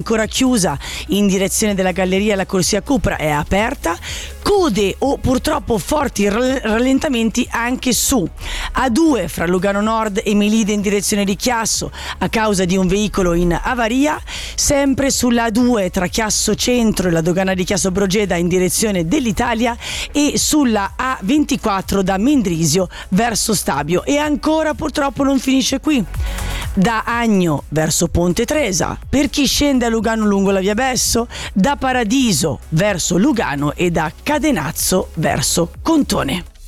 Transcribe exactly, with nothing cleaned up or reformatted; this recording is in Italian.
ancora chiusa in direzione della galleria, la corsia Cupra è aperta. Code o purtroppo forti rallentamenti anche su A due fra Lugano Nord e Melide in direzione di Chiasso a causa di un veicolo in avaria. Sempre sulla A due tra Chiasso Centro e la dogana di Chiasso Brogeda in direzione dell'Italia, e sulla A ventiquattro da Mendrisio verso Stabio. E ancora purtroppo non finisce qui. Da Agno verso Ponte Tresa per chi scende a Lugano lungo la via Besso, da Paradiso verso Lugano e da Cadenazzo verso Contone.